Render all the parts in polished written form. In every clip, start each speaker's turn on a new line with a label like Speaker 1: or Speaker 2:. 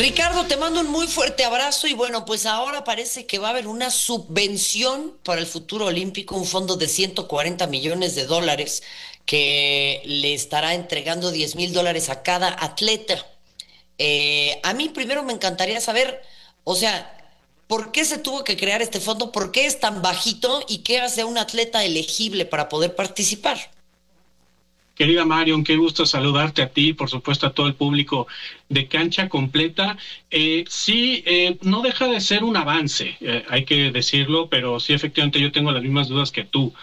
Speaker 1: Ricardo, te mando un muy fuerte abrazo y bueno, pues ahora parece que va a haber una subvención para el futuro olímpico, un fondo de 140 millones de dólares que le estará entregando $10,000 a cada atleta. A mí primero me encantaría saber, o sea, ¿por qué se tuvo que crear este fondo? ¿Por qué es tan bajito y qué hace a un atleta elegible para poder participar?
Speaker 2: Querida Marion, qué gusto saludarte a ti, por supuesto a todo el público de Cancha Completa. Sí, no deja de ser un avance, hay que decirlo, pero sí, efectivamente yo tengo las mismas dudas que tú.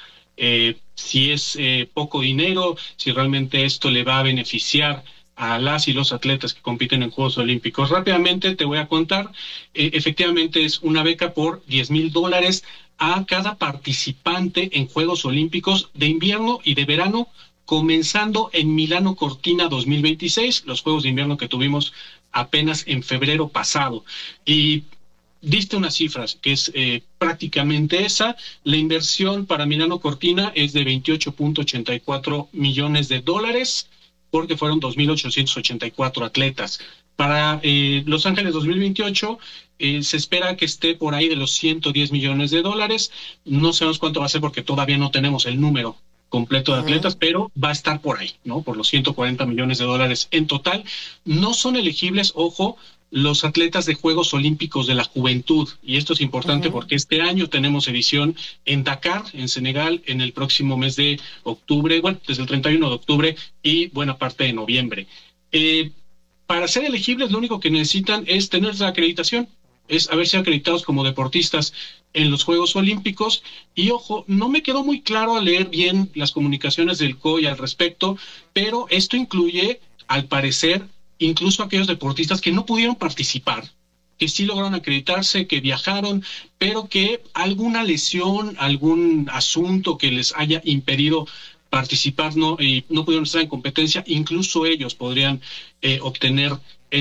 Speaker 2: Si es poco dinero, si realmente esto le va a beneficiar a las y los atletas que compiten en Juegos Olímpicos. Rápidamente te voy a contar, efectivamente es una beca por $10,000 a cada participante en Juegos Olímpicos de invierno y de verano, comenzando en Milano Cortina 2026, los Juegos de Invierno que tuvimos apenas en febrero pasado. Y diste unas cifras, que es prácticamente esa. La inversión para Milano Cortina es de 28.84 millones de dólares, porque fueron 2.884 atletas. Para Los Ángeles 2028 se espera que esté por ahí de los 110 millones de dólares. No sabemos cuánto va a ser porque todavía no tenemos el número completo de atletas,
Speaker 1: Ujú.
Speaker 2: pero va a estar por ahí, ¿no? Por los 140 millones de dólares en total. No son elegibles, ojo, los atletas de Juegos Olímpicos de la Juventud. Y esto es importante
Speaker 1: Ujú.
Speaker 2: porque este año tenemos edición en Dakar, en Senegal, en el próximo mes de octubre, bueno, desde el 31 de octubre y buena parte de noviembre. Eh, para ser elegibles, lo único que necesitan es tener la acreditación, es haberse acreditados como deportistas en los Juegos Olímpicos. Y ojo, no me quedó muy claro al leer bien las comunicaciones del COI al respecto, pero esto incluye, al parecer, incluso aquellos deportistas que no pudieron participar, que sí lograron acreditarse, que viajaron, pero que alguna lesión, algún asunto que les haya impedido participar y no pudieron estar en competencia, incluso ellos podrían obtener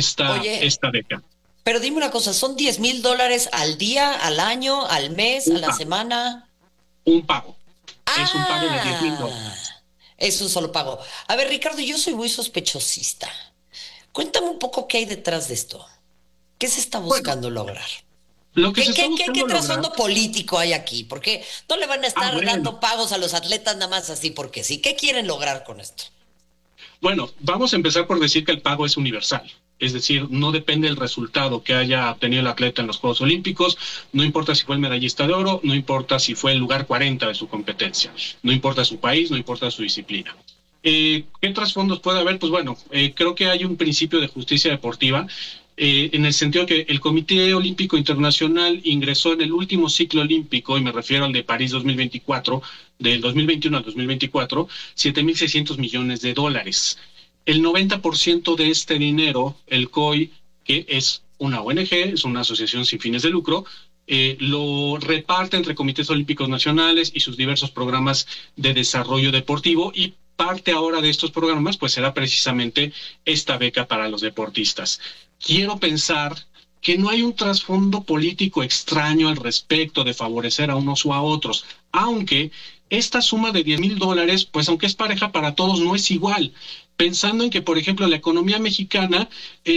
Speaker 1: Oye,
Speaker 2: esta beca.
Speaker 1: pero dime una cosa, ¿son $10,000 al día, al año, al mes, a
Speaker 2: Un
Speaker 1: la
Speaker 2: pago,
Speaker 1: semana?
Speaker 2: un pago. Es un pago de
Speaker 1: Ah,
Speaker 2: $10,000.
Speaker 1: es un solo pago. A ver, Ricardo, yo soy muy sospechosista. Cuéntame un poco qué hay detrás de esto. ¿Qué se está
Speaker 2: Bueno,
Speaker 1: buscando lograr?
Speaker 2: lo que se
Speaker 1: ¿Qué,
Speaker 2: está
Speaker 1: qué, qué, qué
Speaker 2: buscando lograr,
Speaker 1: trasfondo político hay aquí? Porque no le van a estar
Speaker 2: bueno,
Speaker 1: dando pagos a los atletas nada más así porque sí. ¿Qué quieren lograr con esto?
Speaker 2: bueno, vamos a empezar por decir que el pago es universal. Es decir, no depende del resultado que haya obtenido el atleta en los Juegos Olímpicos, no importa si fue el medallista de oro, no importa si fue el lugar 40 de su competencia, no importa su país, no importa su disciplina. ¿Qué trasfondos puede haber? Pues bueno, creo que hay un principio de justicia deportiva, en el sentido que el Comité Olímpico Internacional ingresó en el último ciclo olímpico, y me refiero al de París 2024, del 2021 al 2024, 7.600 millones de dólares. El 90% de este dinero, el COI, que es una ONG, es una asociación sin fines de lucro, lo reparte entre comités olímpicos nacionales y sus diversos programas de desarrollo deportivo, y parte ahora de estos programas pues será precisamente esta beca para los deportistas. Quiero pensar que no hay un trasfondo político extraño al respecto de favorecer a unos o a otros, aunque esta suma de $10,000, pues aunque es pareja para todos, no es igual. Pensando en que, por ejemplo, la economía mexicana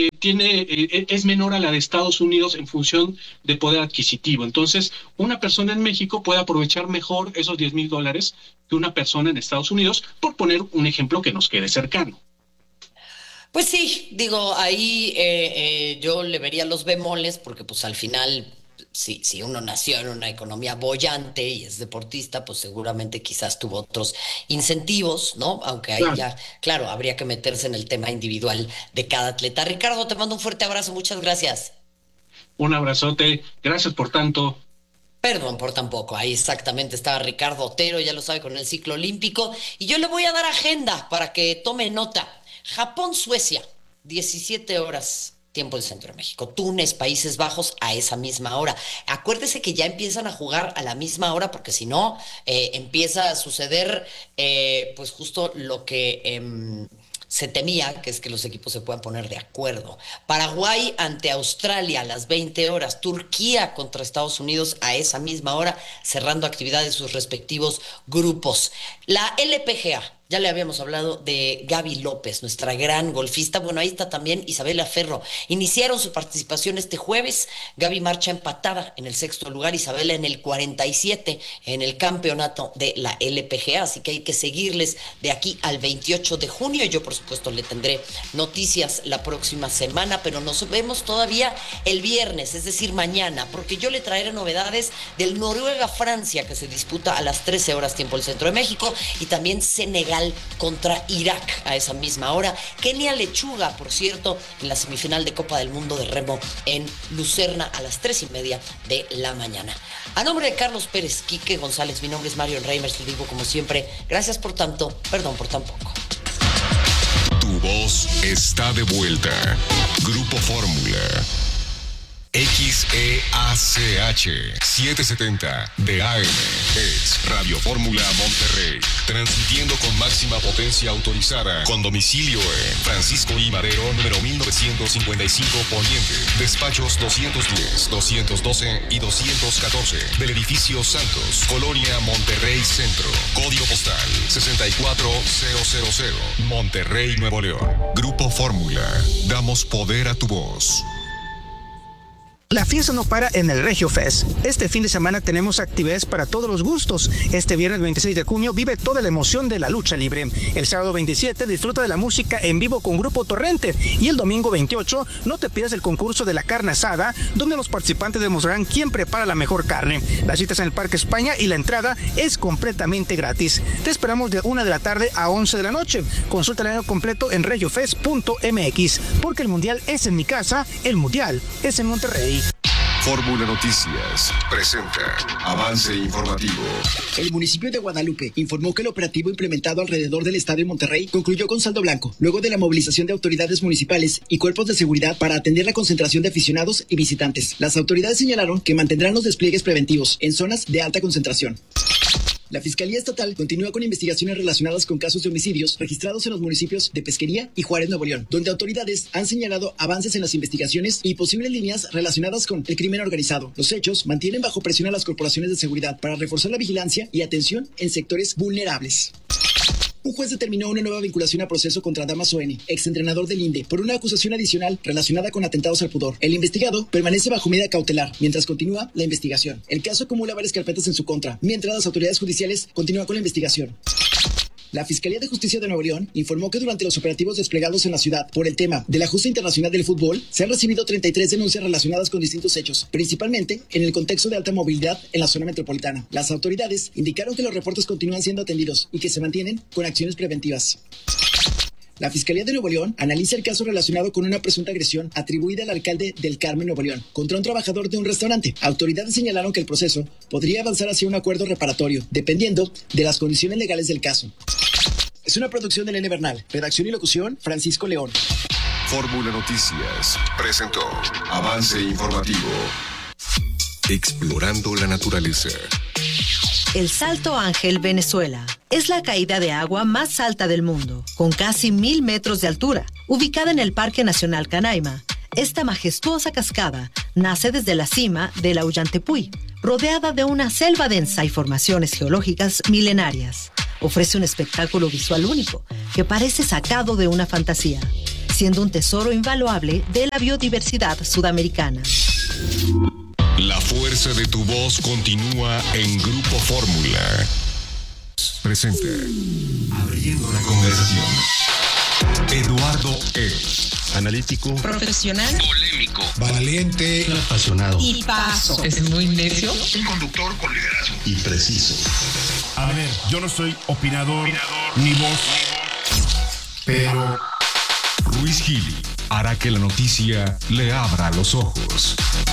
Speaker 2: es menor a la de Estados Unidos en función de poder adquisitivo. Entonces, una persona en México puede aprovechar mejor esos $10,000 que una persona en Estados Unidos, por poner un ejemplo que nos quede cercano.
Speaker 1: Pues sí, digo, ahí yo le vería los bemoles porque pues al final, si uno nació en una economía boyante y es deportista, pues seguramente quizás tuvo otros incentivos, ¿no? Aunque ahí
Speaker 2: Claro.
Speaker 1: ya, claro, habría que meterse en el tema individual de cada atleta. Ricardo, te mando un fuerte abrazo, muchas gracias.
Speaker 2: Un abrazote, gracias por tanto.
Speaker 1: Perdón por tampoco, ahí exactamente estaba Ricardo Otero, ya lo sabe, con el ciclo olímpico. Y yo le voy a dar agenda para que tome nota. Japón-Suecia, 17 horas, tiempo del centro de México. Túnez, Países Bajos, a esa misma hora. Acuérdese que ya empiezan a jugar a la misma hora, porque si no, empieza a suceder, pues justo lo que se temía, que es que los equipos se puedan poner de acuerdo. Paraguay ante Australia a las 20 horas, Turquía contra Estados Unidos a esa misma hora, cerrando actividades sus respectivos grupos. La LPGA. Ya le habíamos hablado de Gaby López, nuestra gran golfista. Bueno, ahí está también Isabela Ferro. Iniciaron su participación este jueves. Gaby marcha empatada en el sexto lugar, Isabela en el 47 en el campeonato de la LPGA. Así que hay que seguirles de aquí al 28 de junio. Yo, por supuesto, le tendré noticias la próxima semana, pero nos vemos todavía el viernes, es decir, mañana, porque yo le traeré novedades del Noruega-Francia, que se disputa a las 13 horas tiempo del Centro de México, y también Senegal contra Irak a esa misma hora. Kenia Lechuga, por cierto, en la semifinal de Copa del Mundo de remo en Lucerna a las 3:30 de la mañana. A nombre de Carlos Pérez, Quique González, mi nombre es Marion Reimers, le digo como siempre, gracias por tanto, perdón por tan poco.
Speaker 3: Tu voz está de vuelta. Grupo Fórmula. XEACH 770 de AM es Radio Fórmula Monterrey, transmitiendo con máxima potencia autorizada, con domicilio en Francisco I. Madero, número 1955 Poniente, despachos 210, 212 y 214 del edificio Santos, Colonia Monterrey Centro, código postal 64000, Monterrey, Nuevo León. Grupo Fórmula, damos poder a tu voz.
Speaker 4: La fiesta no para en el Regio Fest. Este fin de semana tenemos actividades para todos los gustos. Este viernes 26 de junio vive toda la emoción de la lucha libre. El sábado 27 disfruta de la música en vivo con Grupo Torrente. Y el domingo 28 no te pierdas el concurso de la carne asada, donde los participantes demostrarán quién prepara la mejor carne. Las citas en el Parque España y la entrada es completamente gratis. Te esperamos de 1 de la tarde a 11 de la noche. Consulta el año completo en regiofest.mx, porque el mundial es en mi casa, el mundial es en Monterrey.
Speaker 3: Fórmula Noticias presenta avance informativo.
Speaker 5: El municipio de Guadalupe informó que el operativo implementado alrededor del Estadio Monterrey concluyó con saldo blanco, luego de la movilización de autoridades municipales y cuerpos de seguridad para atender la concentración de aficionados y visitantes. Las autoridades señalaron que mantendrán los despliegues preventivos en zonas de alta concentración. La Fiscalía Estatal continúa con investigaciones relacionadas con casos de homicidios registrados en los municipios de Pesquería y Juárez, Nuevo León, donde autoridades han señalado avances en las investigaciones y posibles líneas relacionadas con el crimen organizado. Los hechos mantienen bajo presión a las corporaciones de seguridad para reforzar la vigilancia y atención en sectores vulnerables. Un juez determinó una nueva vinculación a proceso contra Damaso N., exentrenador del INDE, por una acusación adicional relacionada con atentados al pudor. El investigado permanece bajo medida cautelar mientras continúa la investigación. El caso acumula varias carpetas en su contra, mientras las autoridades judiciales continúan con la investigación. La Fiscalía de Justicia de Nuevo León informó que durante los operativos desplegados en la ciudad por el tema de la justa internacional del fútbol, se han recibido 33 denuncias relacionadas con distintos hechos, principalmente en el contexto de alta movilidad en la zona metropolitana. Las autoridades indicaron que los reportes continúan siendo atendidos y que se mantienen con acciones preventivas. La Fiscalía de Nuevo León analiza el caso relacionado con una presunta agresión atribuida al alcalde del Carmen, Nuevo León, contra un trabajador de un restaurante. Autoridades señalaron que el proceso podría avanzar hacia un acuerdo reparatorio, dependiendo de las condiciones legales del caso. Es una producción de Elena Bernal. Redacción y locución, Francisco León.
Speaker 3: Fórmula Noticias presentó avance informativo. Explorando la naturaleza.
Speaker 6: El Salto Ángel, Venezuela, es la caída de agua más alta del mundo, con casi 1000 metros de altura. Ubicada en el Parque Nacional Canaima, esta majestuosa cascada nace desde la cima del Ollantaypuy, rodeada de una selva densa y formaciones geológicas milenarias. Ofrece un espectáculo visual único, que parece sacado de una fantasía, siendo un tesoro invaluable de la biodiversidad sudamericana.
Speaker 3: La fuerza de tu voz continúa en Grupo Fórmula. Presenta Abriendo la conversación. Eduardo E. Analítico,
Speaker 7: profesional,
Speaker 3: polémico,
Speaker 8: valiente,
Speaker 7: apasionado y paso.
Speaker 9: Es muy necio.
Speaker 3: Un conductor con liderazgo y preciso.
Speaker 8: A ver, yo no soy opinador. Ni voz, pero
Speaker 3: Luis Gili hará que la noticia le abra los ojos.